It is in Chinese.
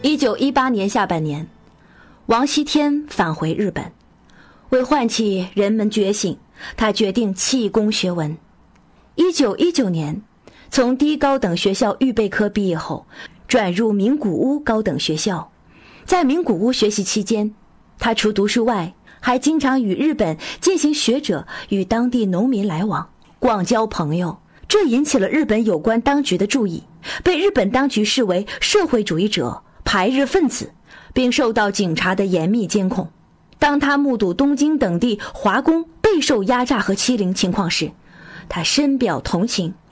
1918年下半年，王锡天返回日本，为唤起人们觉醒，他决定弃攻学文。1919年，从第一高等学校预备科毕业后，转入名古屋高等学校。在名古屋学习期间，他除读书外，还经常与日本践行学者与当地农民来往，广交朋友。这引起了日本有关当局的注意，被日本当局视为社会主义者、排日分子，并受到警察的严密监控。当他目睹东京等地华工备受压榨和欺凌情况时，他深表同情，